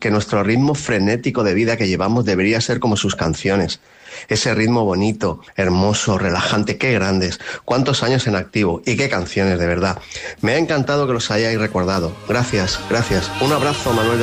que nuestro ritmo frenético de vida que llevamos debería ser como sus canciones. Ese ritmo bonito, hermoso, relajante, qué grandes, cuántos años en activo y qué canciones, de verdad. Me ha encantado que los hayáis recordado. Gracias, gracias. Un abrazo, Manuel.